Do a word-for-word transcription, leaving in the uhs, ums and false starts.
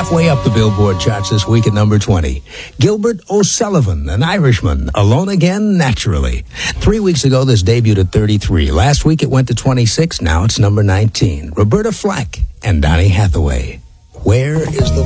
halfway up the Billboard charts this week at number twenty. Gilbert O'Sullivan, an Irishman, Alone Again Naturally. Three weeks ago, this debuted at thirty-three. Last week, it went to twenty-six. Now it's number nineteen. Roberta Flack and Donny Hathaway. Where is the